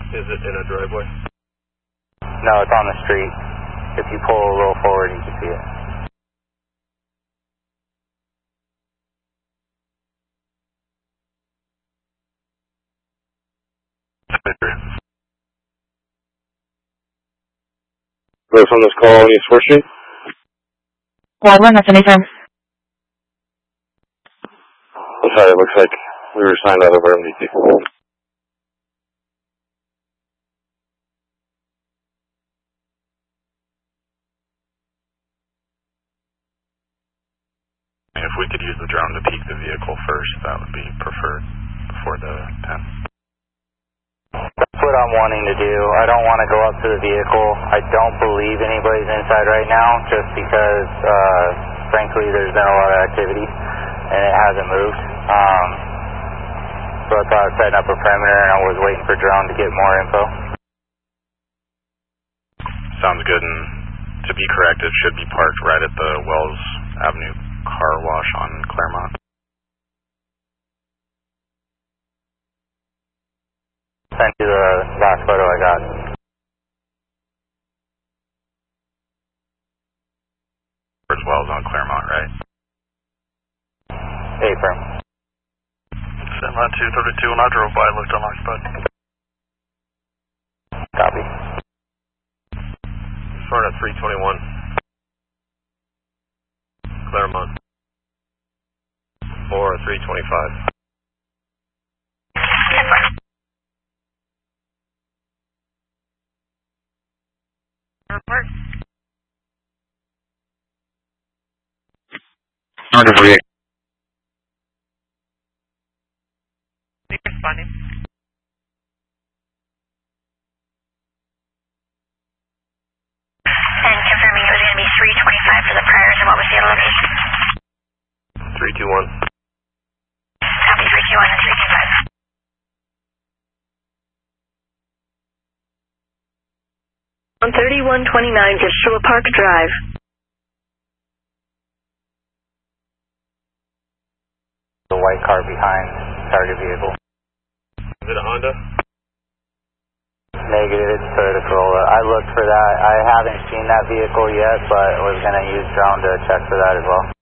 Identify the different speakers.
Speaker 1: Is it in a driveway?
Speaker 2: No, it's on the street. If you pull a little forward, you can see it.
Speaker 1: What's on this call on East 4th Street?
Speaker 3: Wide one, that's anytime.
Speaker 1: I'm sorry, it looks like we were signed out of our MDT.
Speaker 4: If we could use the drone to peek the vehicle first, that would be preferred before the 10.
Speaker 2: That's what I'm wanting to do. I don't want to go up to the vehicle. I don't believe anybody's inside right now just because, frankly, there's been a lot of activity and it hasn't moved. So I thought I'd set up a perimeter and I was waiting for drone to get more info.
Speaker 4: Sounds good, and to be correct, it should be parked right at the Wells Avenue car wash on Claremont.
Speaker 2: Sent you the last photo I got.
Speaker 4: As well as on Claremont, right?
Speaker 2: Affirm.
Speaker 4: Send line 232, when I drove by, looked unoccupied.
Speaker 2: Copy.
Speaker 1: Start at 321. Claremont. Or 325.
Speaker 3: Report.
Speaker 1: Order for you.
Speaker 3: Responding.
Speaker 5: And confirming it was going to be 325 for the priors, and what was the other location?
Speaker 1: 321.
Speaker 5: Copy 321 and 325. On 3129 Joshua Park Drive.
Speaker 2: The white car behind target vehicle.
Speaker 1: Is it a Honda?
Speaker 2: Negative, it's Toyota Corolla. I looked for that. I haven't seen that vehicle yet, but was going to use drone to check for that as well.